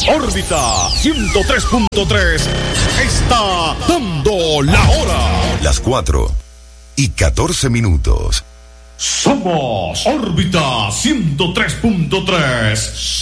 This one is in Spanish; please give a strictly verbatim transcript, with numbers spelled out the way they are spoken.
Órbita ciento tres punto tres está dando la hora. Las cuatro y catorce minutos. Somos Órbita ciento tres punto tres.